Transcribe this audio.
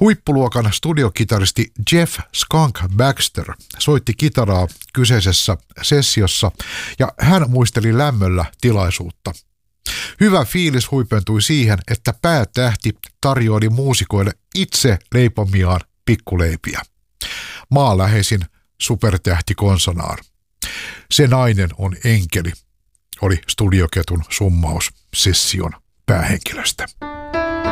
Huippuluokan studiokitaristi Jeff Skunk Baxter soitti kitaraa kyseisessä sessiossa ja hän muisteli lämmöllä tilaisuutta. Hyvä fiilis huipentui siihen, että päätähti tarjoili muusikoille itse leipomiaan pikkuleipiä. Maanläheisin supertähti konsanaan. Se nainen on enkeli, oli studioketun summaus session päähenkilöstä.